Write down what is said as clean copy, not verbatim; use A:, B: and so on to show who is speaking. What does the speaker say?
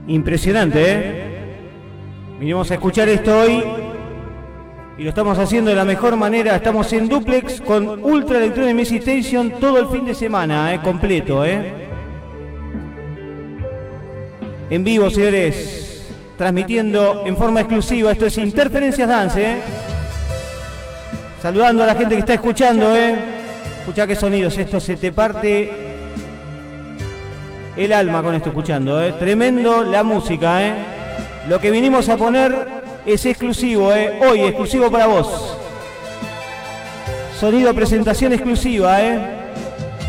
A: Impresionante, ¿eh? Vinimos a escuchar esto hoy y lo estamos haciendo de la mejor manera. Estamos en duplex con Ultra Electronic Music Station todo el fin de semana, completo, en vivo, señores, transmitiendo en forma exclusiva. Esto es Interferencias Dance, saludando a la gente que está escuchando, Escuchá qué sonidos, esto se te parte el alma con esto escuchando, Tremendo la música, Lo que vinimos a poner es exclusivo, hoy exclusivo para vos. Sonido presentación exclusiva,